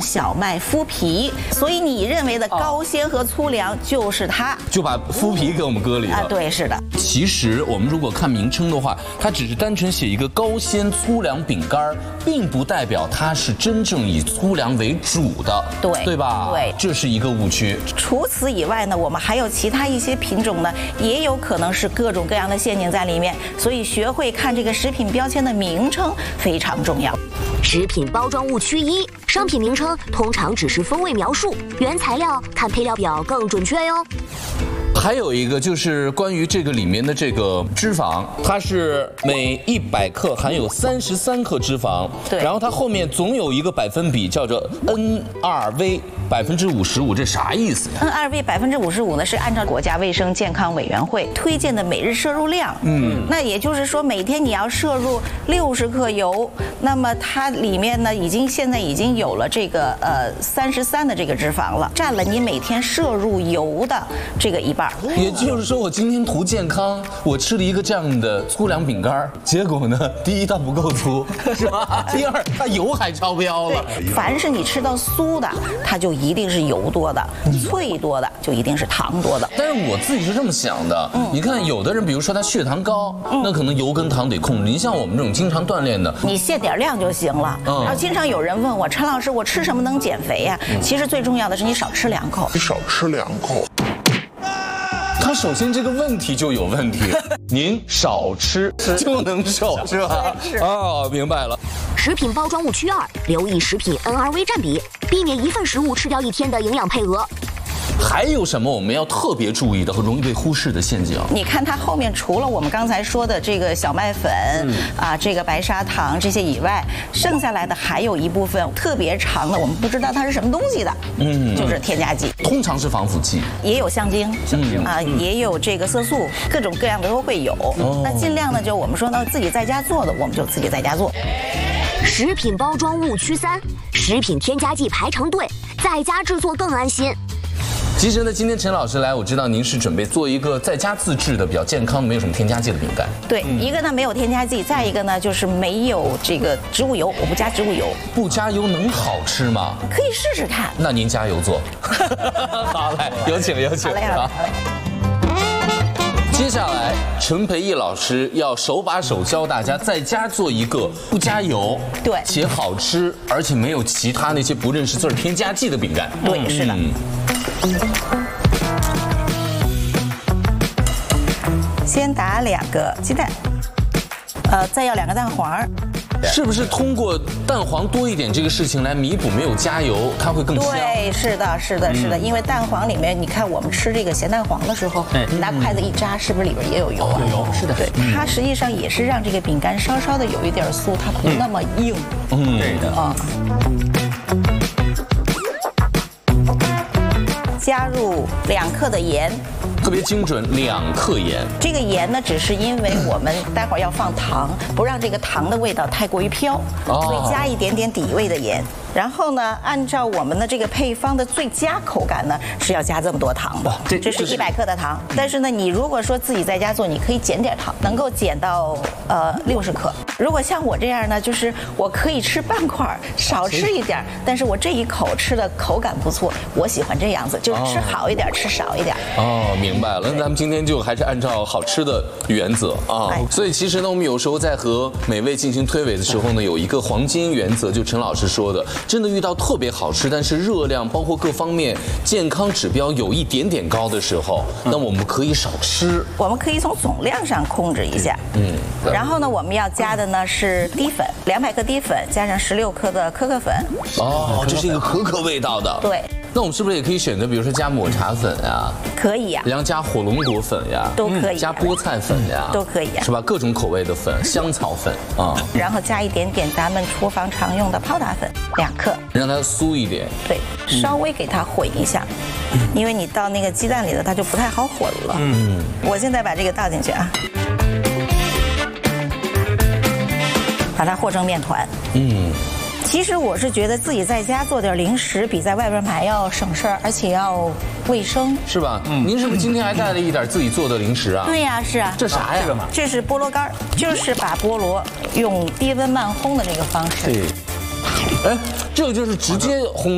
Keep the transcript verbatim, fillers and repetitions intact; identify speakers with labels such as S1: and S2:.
S1: 小麦麸皮，所以你认为的高纤和粗粮就是它，
S2: 就把麸皮给我们割离了。
S1: 啊，对，是的。
S2: 其实我们如果看名称的话，它只是单纯写一个高纤粗粮饼干，并不代表它是真正以粗粮为主的，
S1: 对，
S2: 对吧？
S1: 对，
S2: 这是一个误区。
S1: 除此以外呢，我们还有其他一些品种呢，也有可能是各种各样的陷阱在里面，所以学会看这个食品标签的名称非常重要。
S3: 食品包装误区一：商品名称通常只是风味描述，原材料看配料表更准确哟。
S2: 还有一个就是关于这个里面的这个脂肪，它是每一百克含有三十三克脂肪，
S1: 对，
S2: 然后它后面总有一个百分比叫做 N 二 V 百分之五十五，这啥意思呀
S1: ？N 二 V 百分之五十五呢是按照国家卫生健康委员会推荐的每日摄入量，嗯，那也就是说每天你要摄入六十克油，那么它里面呢已经现在已经有了这个呃三十三的这个脂肪了，占了你每天摄入油的这个一半。
S2: 也就是说，我今天图健康，我吃了一个这样的粗粮饼干，结果呢，第一它不够粗，是吧？第二它油还超标了。
S1: 凡是你吃到酥的，它就一定是油多的；脆多的就一定是糖多的。
S2: 但是我自己是这么想的，嗯、你看有的人，比如说他血糖高，嗯、那可能油跟糖得控制。你像我们这种经常锻炼的，
S1: 你限点量就行了。嗯、然后经常有人问我，陈老师，我吃什么能减肥呀、啊？嗯、其实最重要的是你少吃两口。
S4: 你少吃两口。
S2: 他首先这个问题就有问题，您少吃就能瘦是吧？
S1: 是
S2: 哦，明白了。
S3: 食品包装误区二：留意食品 N 二 V 占比，避免一份食物吃掉一天的营养配额。
S2: 还有什么我们要特别注意的和容易被忽视的陷阱？
S1: 你看它后面除了我们刚才说的这个小麦粉、嗯、啊，这个白砂糖这些以外，剩下来的还有一部分特别长的，我们不知道它是什么东西的，嗯，就是添加剂，
S2: 通常是防腐剂，
S1: 也有香精，香精啊，嗯、也有这个色素，各种各样的都会有。哦、那尽量呢，就我们说呢，自己在家做的，我们就自己在家做。
S3: 食品包装误区三：食品添加剂排成队，在家制作更安心。
S2: 其实呢，今天陈老师来，我知道您是准备做一个在家自制的、比较健康、没有什么添加剂的饼干。
S1: 对，嗯、一个呢没有添加剂，再一个呢就是没有这个植物油，我不加植物油。
S2: 不加油能好吃吗？
S1: 可以试试看。
S2: 那您加油做。好嘞，有请有请。
S1: 好嘞好嘞。
S2: 接下来，陈培义老师要手把手教大家在家做一个不加油，
S1: 对，
S2: 且好吃，而且没有其他那些不认识字儿添加剂的饼干。
S1: 对，是的。嗯、先打两个鸡蛋，呃，再要两个蛋黄。
S2: 是不是通过蛋黄多一点这个事情来弥补没有加油，它会更香？
S1: 对，是的，是的，是的，因为蛋黄里面，你看我们吃这个咸蛋黄的时候，你拿筷子一扎，是不是里边也有油啊？
S2: 有油，是的，
S1: 对，它实际上也是让这个饼干稍稍的有一点酥，它不那么硬。
S2: 嗯，对的啊。
S1: 加入两克的盐，
S2: 特别精准，两克盐。
S1: 这个盐呢，只是因为我们待会儿要放糖，不让这个糖的味道太过于飘，哦、所以加一点点底味的盐。然后呢，按照我们的这个配方的最佳口感呢，是要加这么多糖的。这这是一百克的糖，但是呢，你如果说自己在家做，你可以减点糖，能够减到呃六十克。如果像我这样呢，就是我可以吃半块，少吃一点，但是我这一口吃的口感不错，我喜欢这样子，就是吃好一点，吃少一点。
S2: 哦，明白了。那咱们今天就还是按照好吃的原则啊。所以其实呢，我们有时候在和美味进行推诿的时候呢，有一个黄金原则，就陈老师说的。真的遇到特别好吃，但是热量包括各方面健康指标有一点点高的时候，那我们可以少吃。
S1: 我们可以从总量上控制一下。嗯。然后呢，我们要加的呢是低粉，两百克低粉加上十六克的可可粉。
S2: 哦，这是一个可可味道的。
S1: 对。
S2: 那我们是不是也可以选择，比如说加抹茶粉呀？
S1: 可以呀。
S2: 然后加火龙果粉呀？
S1: 都可以。
S2: 加菠菜粉呀？
S1: 都可以呀。
S2: 是吧？各种口味的粉，香草粉啊。
S1: 然后加一点点咱们厨房常用的泡打粉，两克。
S2: 让它酥一点。
S1: 对，稍微给它混一下，因为你倒那个鸡蛋里的，它就不太好混了。嗯。我现在把这个倒进去啊。把它和成面团。嗯。其实我是觉得自己在家做点零食，比在外边买要省事儿，而且要卫生，
S2: 是吧？嗯，您是不是今天还带了一点自己做的零食啊？
S1: 对呀，是啊。
S2: 这啥呀？
S1: 这是菠萝干，就是把菠萝用低温慢烘的这个方式。
S2: 对。哎，这个就是直接烘